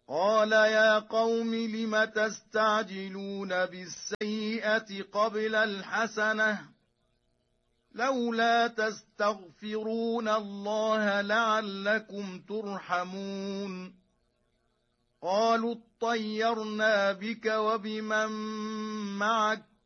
قال يا قوم لم تستعجلون بالسيئة قبل الحسنة لولا تستغفرون الله لعلكم ترحمون قالوا اطيرنا بك وبمن معك